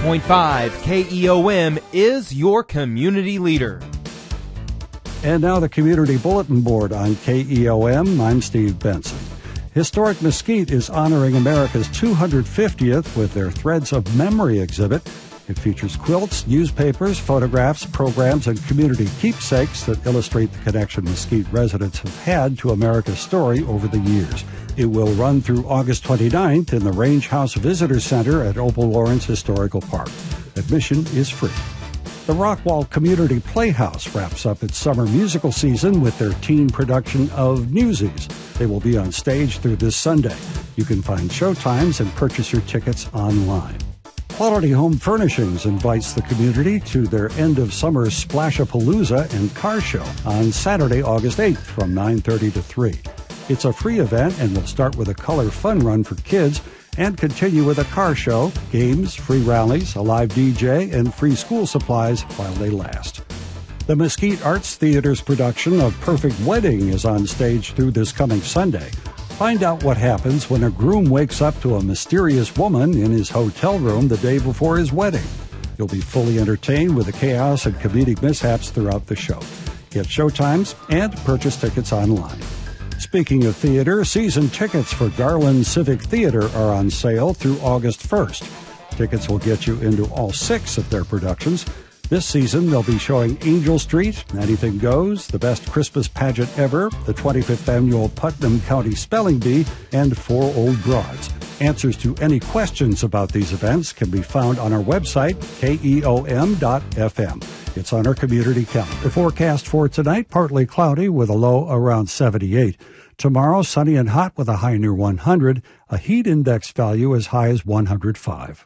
88.5 KEOM is your community leader. And now the Community Bulletin Board on KEOM. I'm Steve Benson. Historic Mesquite is honoring America's 250th with their Threads of Memory exhibit. It features quilts, newspapers, photographs, programs, and community keepsakes that illustrate the connection Mesquite residents have had to America's story over the years. It will run through August 29th in the Range House Visitor Center at Opal Lawrence Historical Park. Admission is free. The Rockwall Community Playhouse wraps up its summer musical season with their teen production of Newsies. They will be on stage through this Sunday. You can find showtimes and purchase your tickets online. Quality Home Furnishings invites the community to their end-of-summer Splashapalooza and Car Show on Saturday, August 8th from 9:30 to 3. It's a free event and will start with a color fun run for kids and continue with a car show, games, free rallies, a live DJ, and free school supplies while they last. The Mesquite Arts Theater's production of Perfect Wedding is on stage through this coming Sunday. Find out what happens when a groom wakes up to a mysterious woman in his hotel room the day before his wedding. You'll be fully entertained with the chaos and comedic mishaps throughout the show. Get showtimes and purchase tickets online. Speaking of theater, season tickets for Garland Civic Theater are on sale through August 1st. Tickets will get you into all 6 of their productions. This season, they'll be showing Angel Street, Anything Goes, The Best Christmas Pageant Ever, the 25th Annual Putnam County Spelling Bee, and 4 Old Broads. Answers to any questions about these events can be found on our website, keom.fm. It's on our community calendar. The forecast for tonight, partly cloudy with a low around 78. Tomorrow, sunny and hot with a high near 100. A heat index value as high as 105.